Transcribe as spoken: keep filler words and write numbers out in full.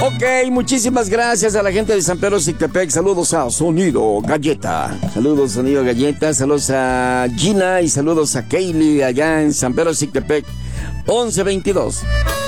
Ok, muchísimas gracias a la gente de San Pedro Sictepec. Saludos a Sonido Galleta. Saludos Sonido Galleta. Saludos a Gina y saludos a Kaylee allá en San Pedro Sictepec. once veintidós.